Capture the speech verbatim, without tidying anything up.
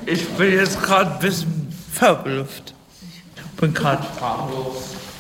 Ich bin jetzt gerade ein bisschen verblüfft. Ich bin gerade sprachlos.